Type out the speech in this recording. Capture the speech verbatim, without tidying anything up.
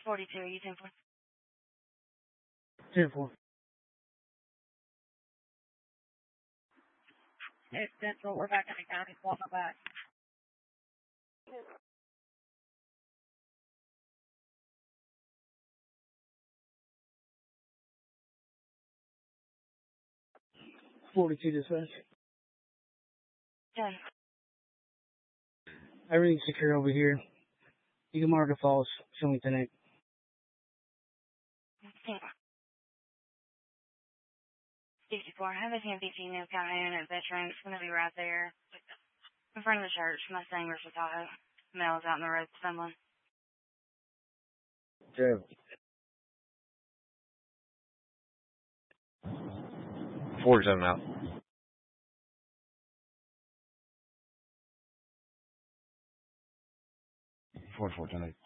forty-two, are you ten four? ten four. It's Central, we're back in the county, welcome back. forty-two dispatch. ten. Everything's secure over here. You can mark a false. Show me tonight. sixty-four, I have a ten fifteen New County Unit veteran. It's going to be right there in front of the church. Mustang versus Tahoe. Male's out in the road stumbling. True. forty-seven out. forty-four, ten eight.